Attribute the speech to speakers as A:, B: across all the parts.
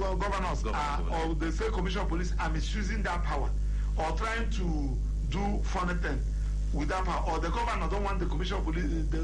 A: governors or the state commissioner of police are misusing that power or trying to do funny thing with that power, or the governor don't want the commissioner of police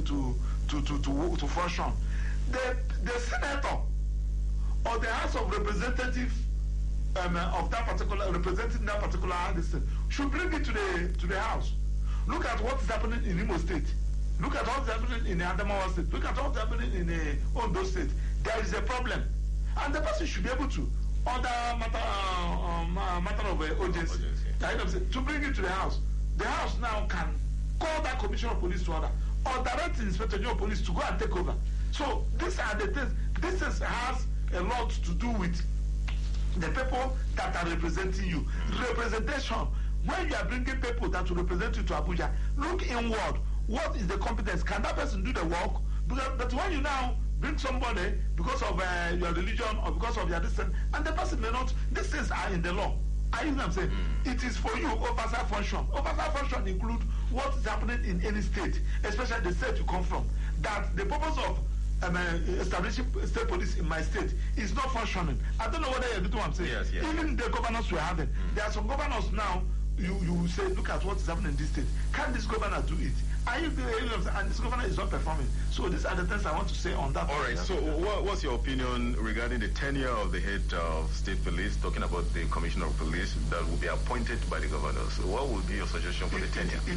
A: to function, the senator or the House of Representatives of that particular representing that particular district should bring it to the house. Look at what is happening in Imo State. Look at what is happening in Adamawa State. Look at what is happening in Ondo State. There is a problem, and the person should be able to order matter of urgency to bring it to the house. The house now can call that commissioner of police to order or direct the inspector general of police to go and take over. So these are the things. This has a lot to do with the people that are representing you. Representation. When you are bringing people that will represent you to Abuja, look inward. What is the competence? Can that person do the work? But when you now bring somebody because of your religion or because of your distance, and the person may not, these things are in the law. I know what I'm saying. It is for you oversight function. Oversight function include what is happening in any state, especially the state you come from. That the purpose of establishing state police in my state is not functioning. I don't know whether you do what I'm saying.
B: Yes.
A: Even the governors we're having, there are some governors now. You say, look at what is happening in this state. Can this governor do it? And this governor is not performing. So these are the things I want to say on that.
B: All right. So what's your opinion regarding the tenure of the head of state police? Talking about the commissioner of police that will be appointed by the governors. So what would be your suggestion for the tenure?
A: It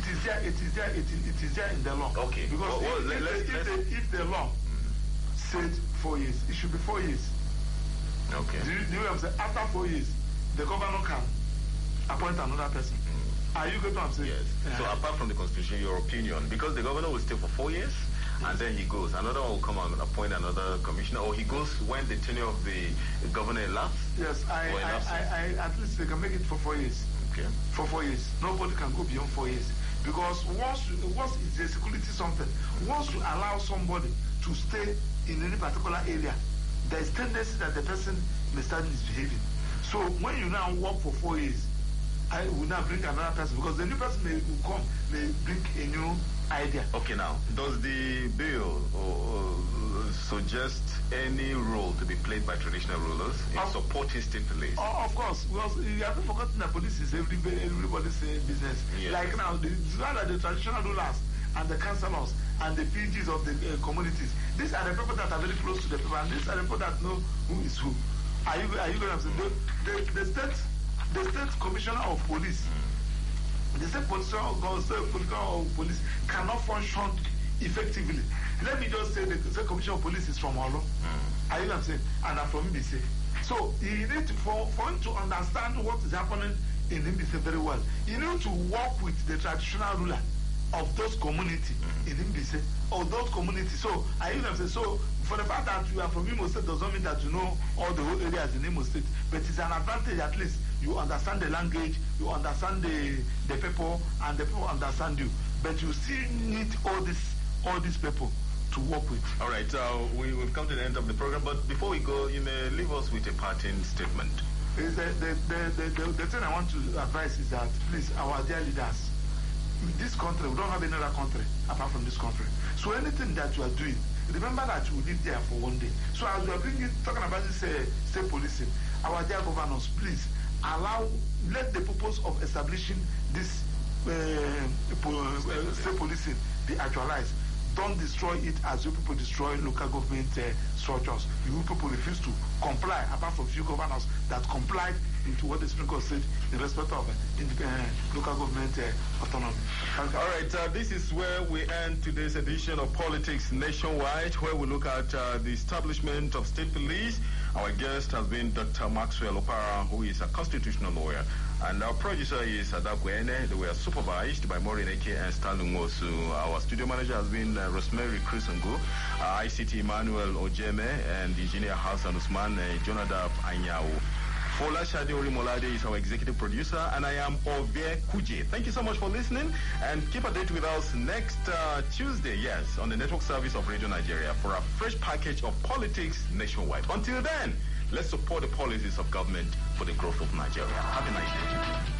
A: is there in the law.
B: Okay.
A: Because if the law said 4 years, it should be 4 years.
B: Okay.
A: Do you know what I'm saying? After 4 years, the governor can appoint another person. Are you going to say?
B: Yes. So apart from the constitution, your opinion, because the governor will stay for 4 years and then he goes, another one will come and appoint another commissioner, or he goes when the tenure of the governor elapses?
A: Yes, I at least they can make it for 4 years.
B: Okay. For
A: 4 years. Nobody can go beyond 4 years. Because once it's a security something, once you allow somebody to stay in any particular area, there is tendency that the person may start misbehaving. So when you now work for 4 years, I will now bring another person, because the new person may bring a new idea.
B: Okay, now, does the bill suggest any role to be played by traditional rulers in supporting state police?
A: Of course, because you have forgotten that police is everybody's business.
B: Yes.
A: Like now, the traditional rulers and the councillors and the PGs of the communities, these are the people that are very close to the people, and these are the people that know who is who. Are you going to say the state commissioner of police, the state commissioner of police cannot function effectively. Let me just say the state commissioner of police is from Olo. Are you going to say? And I'm from Mbise. So you need to, for him to understand what is happening in Mbise very well, you need to work with the traditional ruler of those communities in Mbise, or those communities. So are you going to say? So for the fact that you are from Imo State doesn't mean that you know all the whole areas in Imo State, but it's an advantage. At least you understand the language, you understand the people, and the people understand you. But you still need all these people to work with.
B: All right, we've come to the end of the program, but before we go, you may leave us with a parting statement.
A: The thing I want to advise is that, please, our dear leaders, this country, we don't have any other country apart from this country. So anything that you are doing, remember that you will live there for one day. So as we are talking about this state policing, our dear governors, please let the purpose of establishing this state policing be actualized. Don't destroy it as you people destroy local government structures. You people refuse to comply, apart from few governors that complied into what the Supreme Court said in respect of local government autonomy.
B: All right, this is where we end today's edition of Politics Nationwide, where we look at the establishment of state police. Our guest has been Dr. Maxwell Opara, who is a constitutional lawyer. And our producer is Adakwene. They were supervised by Maureen Eke and Stanley Mosu. Our studio manager has been Rosemary Krisungu, ICT Emmanuel Ojeme, and engineer Hassan Usman, Jonadab Anyawu. Fola Shadi Orimolade is our executive producer, and I am Ovie Kuje. Thank you so much for listening, and keep a date with us next Tuesday, yes, on the network service of Radio Nigeria for a fresh package of Politics Nationwide. Until then, let's support the policies of government for the growth of Nigeria. Have a nice day.